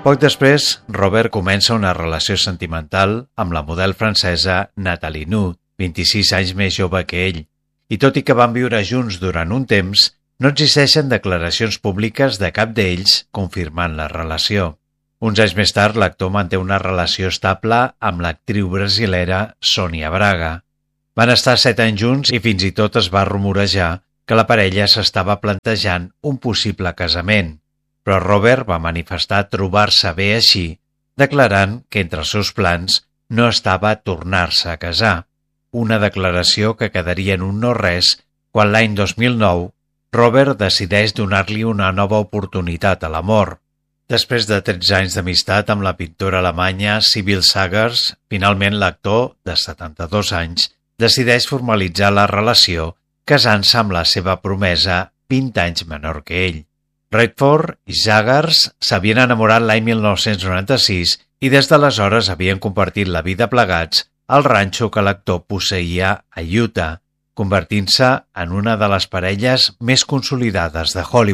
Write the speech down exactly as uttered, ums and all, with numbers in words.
Poc després, Robert comença una relació sentimental amb la model francesa Nathalie Naud, vint-i-sis anys més jove que ell, i tot i que van viure junts durant un temps, no existeixen declaracions públiques de cap d'ells confirmant la relació. Uns anys més tard, l'actor manté una relació estable amb l'actriu brasilera Sônia Braga. Van estar set anys junts i fins i tot es va rumorejar que la parella s'estava plantejant un possible casament, però Robert va manifestar trobar-se bé així, declarant que entre els seus plans no estava tornar-se a casar, una declaració que quedaria en un no-res quan l'any dos mil nou Robert decideix donar-li una nova oportunitat a l'amor. Després de tretze anys d'amistat amb la pintora alemanya Sibylle Sagers, finalment l'actor, de setanta-dos anys, decideix formalitzar la relació casant-se amb la seva promesa vint anys menor que ell. Redford i Sagers s'havien enamorat l'any mil nou-cents noranta-sis i des d'aleshores havien compartit la vida plegats al ranxo que l'actor posseïa a Utah, convertint-se en una de les parelles més consolidades de Hollywood.